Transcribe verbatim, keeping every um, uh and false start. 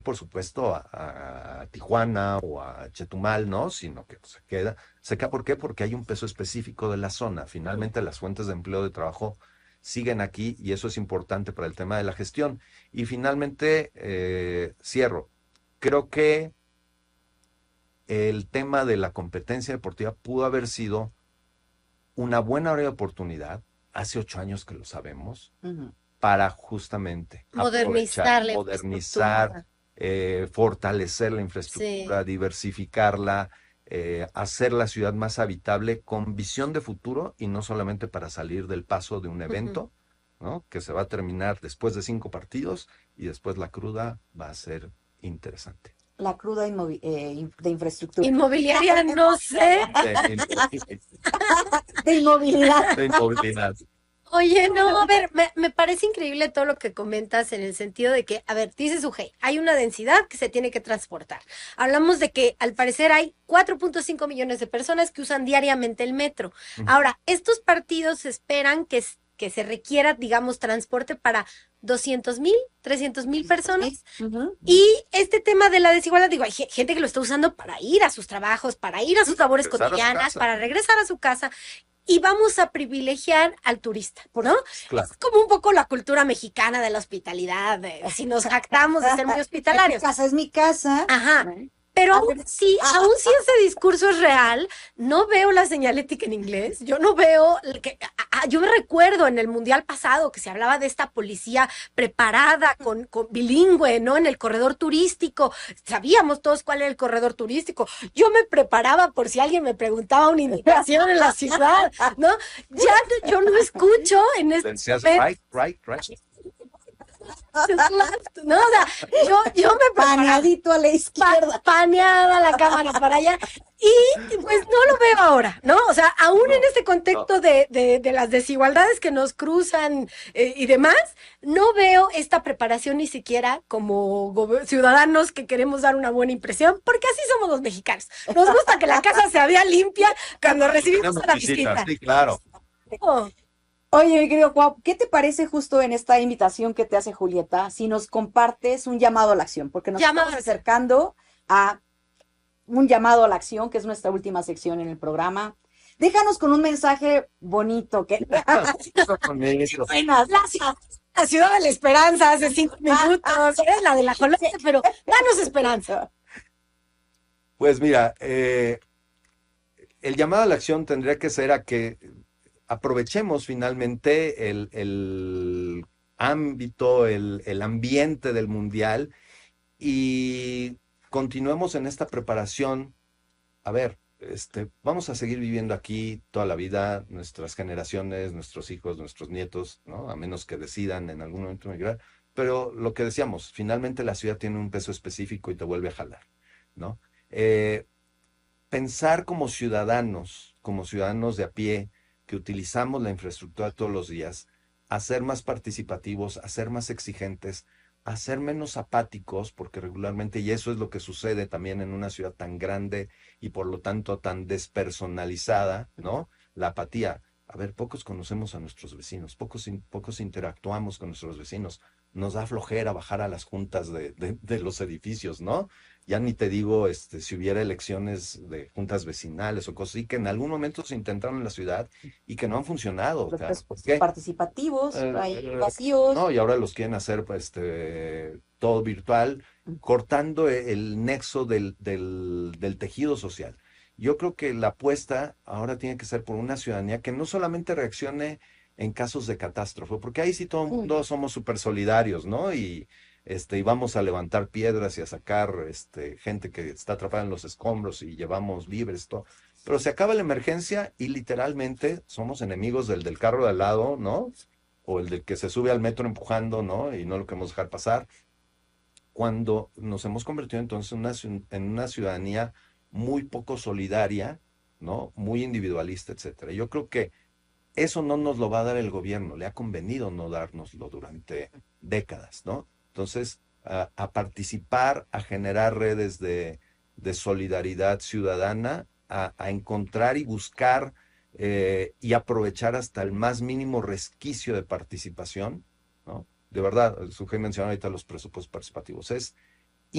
por supuesto, a, a Tijuana o a Chetumal, ¿no? Sino que se queda, se queda, ¿por qué? Porque hay un peso específico de la zona. Finalmente, las fuentes de empleo de trabajo siguen aquí y eso es importante para el tema de la gestión. Y finalmente, eh, cierro. Creo que el tema de la competencia deportiva pudo haber sido una buena área de oportunidad, hace ocho años que lo sabemos, Ujú. para justamente aprovechar, Modernizar la modernizar, infraestructura. eh, fortalecer la infraestructura, Sí. diversificarla, eh, hacer la ciudad más habitable con visión de futuro y no solamente para salir del paso de un Ujú. evento, ¿no? Que se va a terminar después de cinco partidos y después la cruda va a ser interesante. La cruda inmovi- eh, in- de infraestructura. Inmobiliaria, no sé. De, De inmovilidad. de inmovilidad. Oye, no, a ver, me, me parece increíble todo lo que comentas en el sentido de que, a ver, dice Sujei, hay una densidad que se tiene que transportar. Hablamos de que al parecer hay cuatro punto cinco millones de personas que usan diariamente el metro. Ujú. Ahora, estos partidos esperan que, s- que se requiera, digamos, transporte para doscientos mil, trescientos mil personas. Ujú. Y este tema de la desigualdad, digo, hay ge- gente que lo está usando para ir a sus trabajos, para ir a sus labores Regresar a su cotidianas, casa. para regresar a su casa y vamos a privilegiar al turista, Por ¿no? supuesto. Claro. Es como un poco la cultura mexicana de la hospitalidad, de si nos jactamos de ser muy Mi hospitalarios. casa es mi casa. Ajá. ¿no? Pero A aún ver, sí, aún si ese discurso es real, no veo la señalética en inglés. Yo no veo el que a- a- yo me recuerdo en el mundial pasado que se hablaba de esta policía preparada con, con bilingüe, ¿no? En el corredor turístico. Sabíamos todos cuál era el corredor turístico. Yo me preparaba por si alguien me preguntaba una indicación en la ciudad, ¿no? Ya no- yo no escucho en este Decías, momento, right, right, right. ¿no? O sea, yo, yo me preparaba paneadito a la izquierda. pa- paneada la cámara para allá. Y pues no lo veo ahora, ¿no? O sea, aún en No, este no. contexto de, de, de las desigualdades que nos cruzan eh, y demás, no veo esta preparación ni siquiera como gobe- ciudadanos que queremos dar una buena impresión, porque así somos los mexicanos. Nos gusta que la casa se vea limpia cuando recibimos Tenemos a la visitas, visita. sí, claro. Oh, Oye, mi querido Juan, ¿qué te parece justo en esta invitación que te hace Julieta si nos compartes un llamado a la acción? Porque nos llamado estamos a la acción. acercando a un llamado a la acción, que es nuestra última sección en el programa. Déjanos con un mensaje bonito, que buenas. La, ciudad- la ciudad de la esperanza hace cinco minutos, es la de la colonia, pero danos esperanza. Pues mira, eh, el llamado a la acción tendría que ser a que aprovechemos finalmente el, el ámbito, el, el ambiente del mundial y continuemos en esta preparación. A ver, este, vamos a seguir viviendo aquí toda la vida, nuestras generaciones, nuestros hijos, nuestros nietos, ¿no? A menos que decidan en algún momento emigrar. Pero lo que decíamos, finalmente la ciudad tiene un peso específico y te vuelve a jalar, ¿no? Eh, pensar como ciudadanos, como ciudadanos de a pie, que utilizamos la infraestructura todos los días, a ser más participativos, a ser más exigentes, a ser menos apáticos, porque regularmente, y eso es lo que sucede también en una ciudad tan grande y por lo tanto tan despersonalizada, ¿no? La apatía. A ver, pocos conocemos a nuestros vecinos, pocos, in- pocos interactuamos con nuestros vecinos. Nos da flojera bajar a las juntas de, de- de los edificios, ¿no? Ya ni te digo este, si hubiera elecciones de juntas vecinales o cosas así que en algún momento se intentaron en la ciudad y que no han funcionado. O Los sea, ¿por presupuestos qué? participativos, Eh, hay eh, vacíos. no, y ahora los quieren hacer pues, este, todo virtual, cortando e- el nexo del, del, del tejido social. Yo creo que la apuesta ahora tiene que ser por una ciudadanía que no solamente reaccione en casos de catástrofe, porque ahí sí todo el mundo somos súper solidarios, ¿no? Y, este, y vamos a levantar piedras y a sacar este, gente que está atrapada en los escombros y llevamos víveres, todo. Pero se acaba la emergencia y literalmente somos enemigos del del carro de al lado, ¿no? O el del que se sube al metro empujando, ¿no? Y no lo queremos dejar pasar, cuando nos hemos convertido entonces en una, ciu- en una ciudadanía muy poco solidaria, ¿no? Muy individualista, etcétera. Yo creo que eso no nos lo va a dar el gobierno, le ha convenido no dárnoslo durante décadas, ¿no? Entonces, a, a participar, a generar redes de, de solidaridad ciudadana, a, a encontrar y buscar eh, y aprovechar hasta el más mínimo resquicio de participación, ¿no? De verdad, Sujei mencionó ahorita los presupuestos participativos. Es